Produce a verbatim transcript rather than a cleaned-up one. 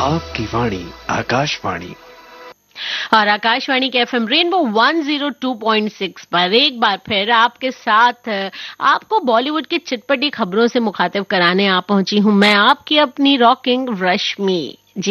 आपकी वाणी आकाशवाणी। और आकाशवाणी के FM rainbow one zero two point six पर एक बार फिर आपके साथ आपको बॉलीवुड की चिटपटी खबरों से मुखातिब कराने आ पहुंची हूं मैं, आपकी अपनी रॉकिंग रश्मि।